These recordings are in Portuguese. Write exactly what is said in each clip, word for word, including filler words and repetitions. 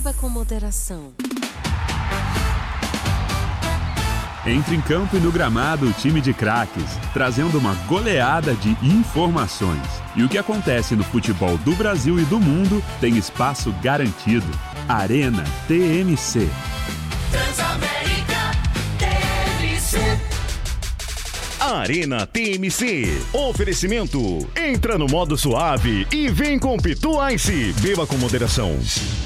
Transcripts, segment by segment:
Beba com moderação. Entre em campo e no gramado o time de craques, trazendo uma goleada de informações. E o que acontece no futebol do Brasil e do mundo tem espaço garantido. Arena T M C. Transamérica T M C. Arena T M C. Oferecimento. Entra no modo suave e vem com Pitu Ice. Beba com moderação.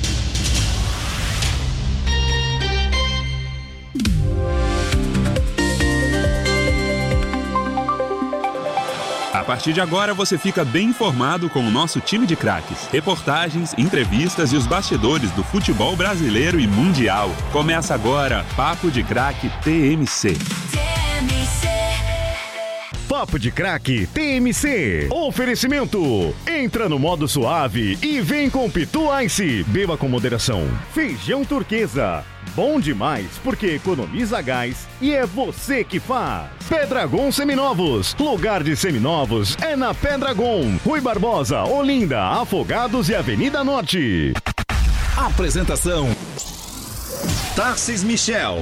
A partir de agora você fica bem informado com o nosso time de craques. Reportagens, entrevistas e os bastidores do futebol brasileiro e mundial. Começa agora Papo de Craque T M C. Papo de Craque T M C. Oferecimento. Entra no modo suave e vem com Pitu Ice. Beba com moderação. Feijão turquesa. Bom demais porque economiza gás e é você que faz. Pedragon Seminovos. Lugar de seminovos é na Pedragon. Rui Barbosa, Olinda, Afogados e Avenida Norte. Apresentação: Tarcis Michel.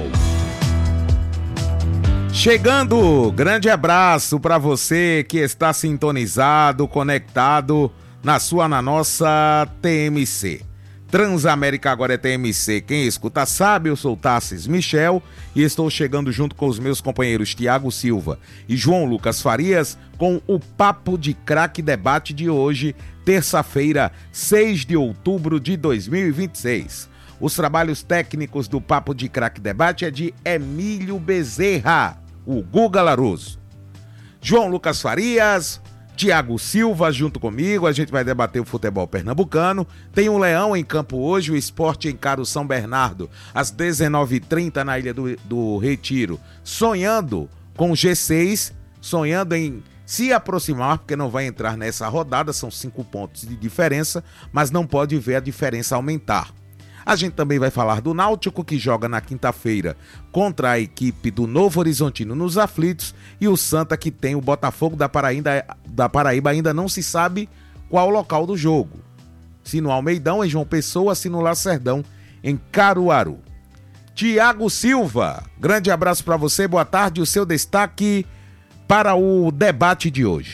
Chegando, grande abraço para você que está sintonizado, conectado na sua, na nossa T M C. Transamérica agora é T M C. Quem escuta sabe, eu sou Tarcis Michel e estou chegando junto com os meus companheiros Tiago Silva e João Lucas Farias com o Papo de Craque Debate de hoje, terça-feira, seis de outubro de dois mil e vinte e seis. Os trabalhos técnicos do Papo de Craque Debate é de Emílio Bezerra, o Guga Laroso. João Lucas Farias, Tiago Silva junto comigo, a gente vai debater o futebol pernambucano. Tem um Leão em campo hoje, o Sport encara o São Bernardo às dezenove e trinta na Ilha do, do Retiro, sonhando com o G seis, sonhando em se aproximar, porque não vai entrar nessa rodada, são cinco pontos de diferença, mas não pode ver a diferença aumentar. A gente também vai falar do Náutico, que joga na quinta-feira contra a equipe do Novo Horizontino nos Aflitos, e o Santa, que tem o Botafogo da Paraíba, da Paraíba ainda não se sabe qual o local do jogo. Se no Almeidão, em João Pessoa, se no Lacerdão, em Caruaru. Tiago Silva, grande abraço para você, boa tarde, o seu destaque para o debate de hoje.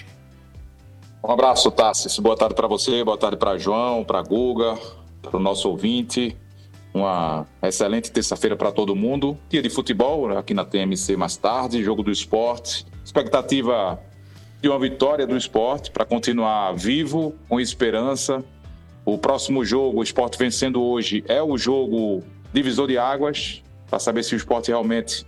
Um abraço, Tarcis, boa tarde para você, boa tarde para João, para Guga, para o nosso ouvinte. Uma excelente terça-feira para todo mundo. Dia de futebol aqui na T M C mais tarde, jogo do Sport. Expectativa de uma vitória do Sport para continuar vivo, com esperança. O próximo jogo, o Sport vencendo hoje, é o jogo divisor de águas, para saber se o Sport realmente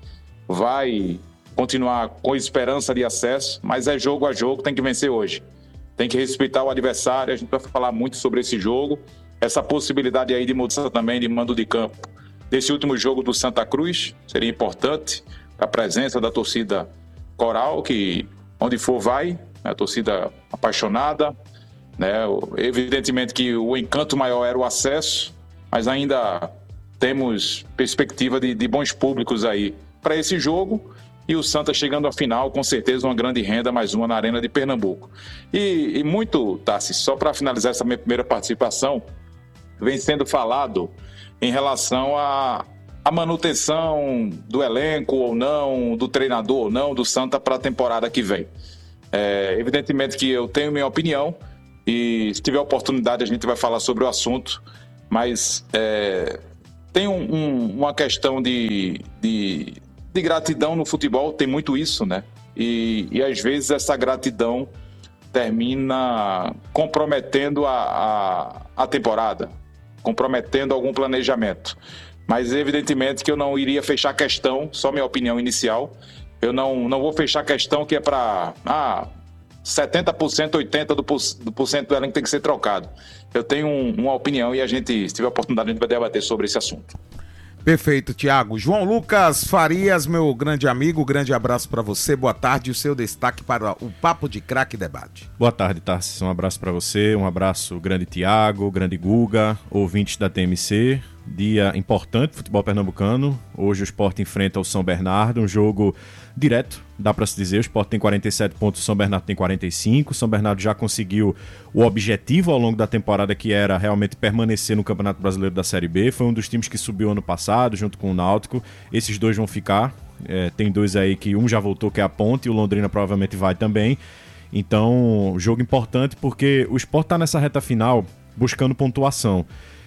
vai continuar com esperança de acesso, mas é jogo a jogo, tem que vencer hoje. Tem que respeitar o adversário, a gente vai falar muito sobre esse jogo. Essa possibilidade aí de mudança também de mando de campo desse último jogo do Santa Cruz seria importante, a presença da torcida coral, que onde for vai, a torcida apaixonada, né? Evidentemente que o encanto maior era o acesso, mas ainda temos perspectiva de, de bons públicos aí para esse jogo, e o Santa chegando à final, com certeza uma grande renda, mais uma na Arena de Pernambuco. E, e muito, Tassi, só para finalizar essa minha primeira participação, vem sendo falado em relação à, à manutenção do elenco ou não, do treinador ou não, do Santa para a temporada que vem. É, evidentemente que eu tenho minha opinião e se tiver oportunidade a gente vai falar sobre o assunto, mas é, tem um, um, uma questão de, de, de gratidão no futebol, tem muito isso, né? E, e às vezes essa gratidão termina comprometendo a, a, a temporada, comprometendo algum planejamento. Mas evidentemente que eu não iria fechar questão, só minha opinião inicial, eu não, não vou fechar questão que é para ah, setenta por cento, oitenta por cento do, por cento do elenco tem que ser trocado. Eu tenho um, uma opinião e a gente, se tiver oportunidade, a gente vai debater sobre esse assunto. Perfeito, Tiago. João Lucas Farias, meu grande amigo, grande abraço para você, boa tarde, o seu destaque para o Papo de Craque Debate. Boa tarde, Tarcis, um abraço para você, um abraço grande Tiago, grande Guga, ouvintes da T M C, dia importante, futebol pernambucano. Hoje o Sport enfrenta o São Bernardo, um jogo direto, dá para se dizer. O Sport tem quarenta e sete pontos, o São Bernardo tem quarenta e cinco. O São Bernardo já conseguiu o objetivo ao longo da temporada, que era realmente permanecer no Campeonato Brasileiro da Série B. Foi um dos times que subiu ano passado, junto com o Náutico. Esses dois vão ficar. É, tem dois aí que um já voltou, que é a Ponte, e o Londrina provavelmente vai também. Então, jogo importante porque o Sport está nessa reta final buscando pontuação.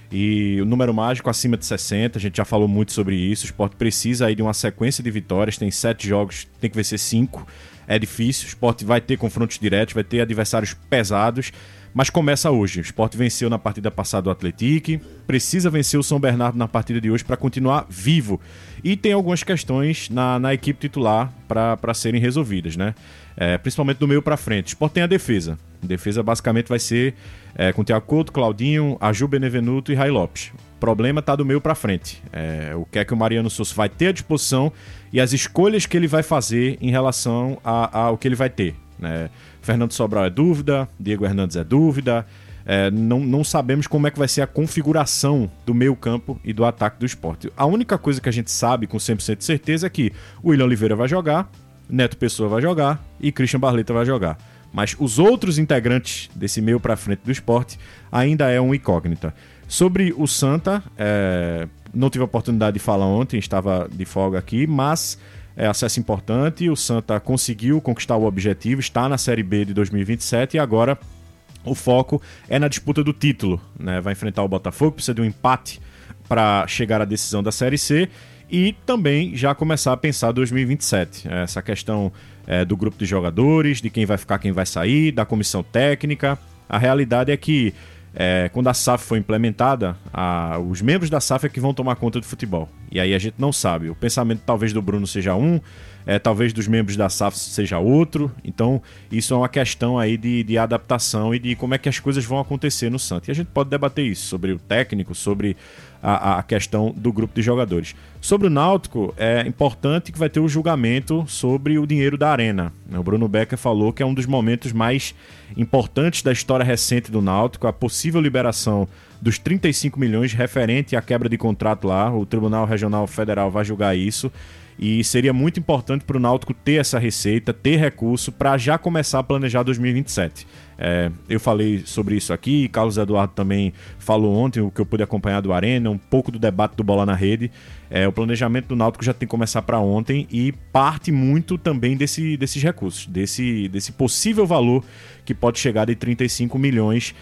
E o número mágico acima de sessenta, a gente já falou muito sobre isso. O Sport precisa aí de uma sequência de vitórias, tem sete jogos, tem que vencer cinco. É difícil, o Sport vai ter confrontos diretos, vai ter adversários pesados, mas começa hoje. O Sport venceu na partida passada o Atlético, precisa vencer o São Bernardo na partida de hoje para continuar vivo. E tem algumas questões na, na equipe titular para serem resolvidas, né? É, principalmente do meio para frente. O Sport tem a defesa. A defesa basicamente vai ser é, com o Thiago Couto, Claudinho, Aju Benevenuto e Ray Lopes. O problema está do meio para frente. É, o que é que o Mariano Souza vai ter à disposição e as escolhas que ele vai fazer em relação a, ao que ele vai ter, né? Fernando Sobral é dúvida, Diego Hernandes é dúvida. É, não, não sabemos como é que vai ser a configuração do meio campo e do ataque do Sport. A única coisa que a gente sabe com cem por cento de certeza é que o William Oliveira vai jogar, Neto Pessoa vai jogar e Christian Barleta vai jogar. Mas os outros integrantes desse meio para frente do Sport ainda é uma incógnita. Sobre o Santa, é, não tive a oportunidade de falar ontem, estava de folga aqui, mas é acesso importante. O Santa conseguiu conquistar o objetivo, está na Série B de dois mil e vinte e sete e agora o foco é na disputa do título, né? Vai enfrentar o Botafogo, precisa de um empate para chegar à decisão da Série C e também já começar a pensar dois mil e vinte e sete. Essa questão é, do grupo de jogadores, de quem vai ficar, quem vai sair, da comissão técnica. A realidade é que é, quando a S A F foi implementada, a, os membros da S A F é que vão tomar conta do futebol. E aí a gente não sabe. O pensamento talvez do Bruno seja um, é, talvez dos membros da S A F seja outro. Então isso é uma questão aí de, de adaptação e de como é que as coisas vão acontecer no Santa. E a gente pode debater isso, sobre o técnico, sobre a, a questão do grupo de jogadores. Sobre o Náutico, é importante que vai ter o julgamento sobre o dinheiro da Arena. O Bruno Becker falou que é um dos momentos mais importantes da história recente do Náutico, a possível liberação dos trinta e cinco milhões referente à quebra de contrato lá. O Tribunal Regional Federal vai julgar isso. E seria muito importante para o Náutico ter essa receita, ter recurso para já começar a planejar dois mil e vinte e sete. É, eu falei sobre isso aqui, Carlos Eduardo também falou ontem, o que eu pude acompanhar do Arena, um pouco do debate do Bola na Rede. É, o planejamento do Náutico já tem que começar para ontem e parte muito também desse, desses recursos, desse, desse possível valor que pode chegar de trinta e cinco milhões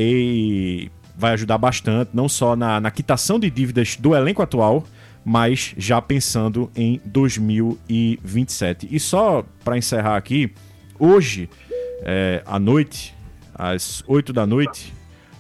e vai ajudar bastante, não só na, na quitação de dívidas do elenco atual, mas já pensando em dois mil e vinte e sete. E só para encerrar aqui, hoje, é, à noite, às oito da noite,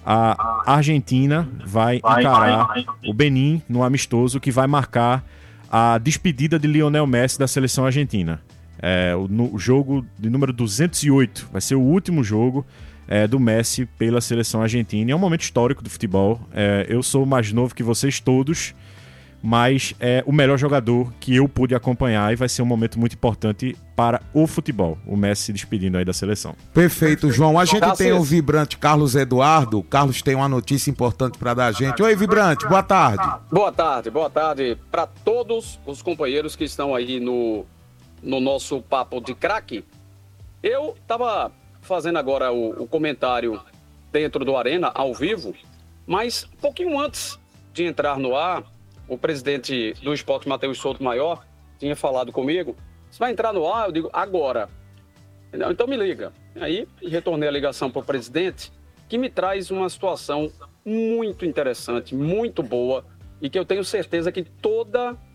a Argentina vai encarar o Benin no amistoso que vai marcar a despedida de Lionel Messi da seleção argentina. É, o, no, o jogo de número duzentos e oito vai ser o último jogo é, do Messi pela seleção argentina. É um momento histórico do futebol. É, eu sou mais novo que vocês todos, mas é o melhor jogador que eu pude acompanhar e vai ser um momento muito importante para o futebol. O Messi se despedindo aí da seleção. Perfeito, João. A gente tem o vibrante Carlos Eduardo. O Carlos tem uma notícia importante para dar a gente. Oi, vibrante, boa tarde. Boa tarde, boa tarde para todos os companheiros que estão aí no, no nosso Papo de Craque. Eu estava fazendo agora o, o comentário dentro do Arena, ao vivo, mas um pouquinho antes de entrar no ar, o presidente do Sport, Matheus Souto Maior, tinha falado comigo. Você vai entrar no ar? Eu digo, agora. Então me liga. Aí retornei a ligação para o presidente, que me traz uma situação muito interessante, muito boa, e que eu tenho certeza que toda